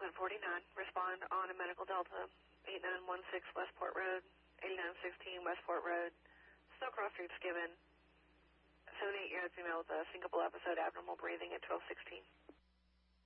Quinn 49. Respond on a medical Delta, 8916 Westport Road, 8916 Westport Road. Snowcross Street's given. 78-year-old female with a syncopal episode, abnormal breathing at 12:16.